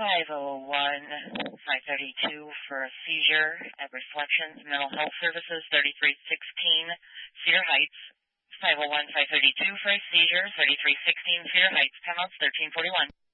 501-532 for a seizure at Reflections Mental Health Services, 3316 Cedar Heights. 501-532 for a seizure, 3316 Cedar Heights. Timeouts 1341.